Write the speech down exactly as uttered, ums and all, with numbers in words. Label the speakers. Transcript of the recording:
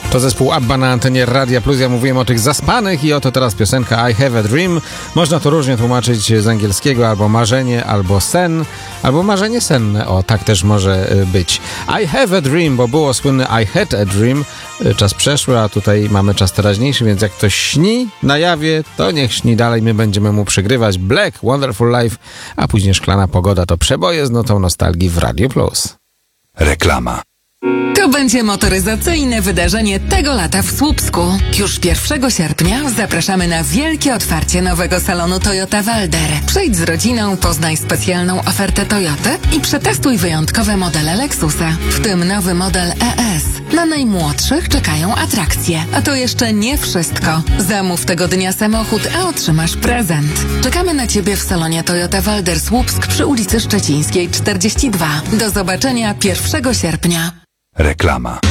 Speaker 1: To zespół ABBA na antenie Radia Plus. Ja mówiłem o tych zaspanych i oto teraz piosenka I Have a Dream. Można to różnie tłumaczyć z angielskiego, albo marzenie, albo sen, albo marzenie senne. O, tak też może być. I have a dream, bo było słynne I had a dream. Czas przeszły, a tutaj mamy czas teraźniejszy, więc jak ktoś śni na jawie, to niech śni dalej. My będziemy mu przygrywać Black, Wonderful Life, a później Szklana Pogoda. To przeboje z notą nostalgii w Radio Plus.
Speaker 2: Reklama.
Speaker 3: To będzie motoryzacyjne wydarzenie tego lata w Słupsku. Już pierwszego sierpnia zapraszamy na wielkie otwarcie nowego salonu Toyota Walder. Przyjdź z rodziną, poznaj specjalną ofertę Toyoty i przetestuj wyjątkowe modele Lexusa, w tym nowy model E S. Na najmłodszych czekają atrakcje. A to jeszcze nie wszystko. Zamów tego dnia samochód, a otrzymasz prezent. Czekamy na Ciebie w salonie Toyota Walder Słupsk przy ulicy Szczecińskiej czterdzieści dwa. Do zobaczenia pierwszego sierpnia.
Speaker 2: Reklama.